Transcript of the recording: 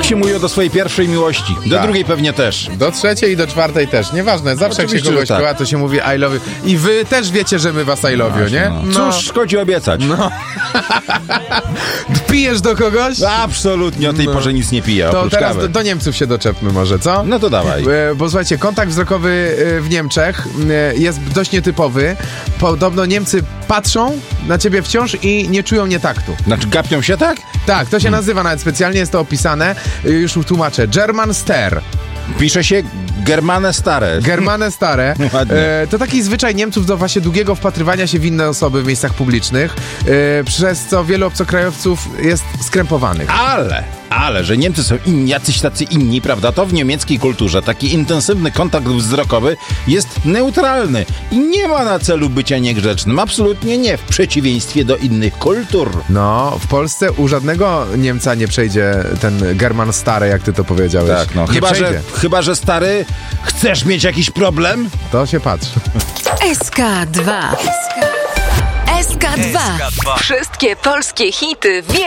się mówiło do swojej pierwszej miłości. Do drugiej pewnie też. Do trzeciej i do czwartej też. Nieważne, zawsze jak się Oczywiście, kogoś że tak. kocha, to się mówi I love you. I wy też wiecie, że my was I love you, nie? No. Cóż, szkodzi obiecać. No. Pijesz do kogoś? Absolutnie o tej porze nic nie piję, To oprócz teraz kawy. do Niemców się doczepmy może, co? No to dawaj. Bo słuchajcie, kontakt wzrokowy w Niemczech jest dość nietypowy. Podobno Niemcy patrzą na ciebie wciąż i nie czują nietaktu. Znaczy gapią się, tak? Tak, to się nazywa nawet specjalnie, jest to opisane. Już tłumaczę. German Stare. Pisze się Germane Stare. Germane Stare. Ładnie. To taki zwyczaj Niemców do właśnie długiego wpatrywania się w inne osoby w miejscach publicznych, przez co wielu obcokrajowców jest skrępowanych. Ale, że Niemcy są jacyś tacy inni, prawda, to w niemieckiej kulturze taki intensywny kontakt wzrokowy jest neutralny i nie ma na celu bycia niegrzecznym. Absolutnie nie, w przeciwieństwie do innych kultur. No, w Polsce u żadnego Niemca nie przejdzie ten German Stare, jak ty to powiedziałeś. Tak, no. Nie przejdzie. Chyba, że stary, chcesz mieć jakiś problem? To się patrz. SK2. SK2. Wszystkie polskie hity wiesz.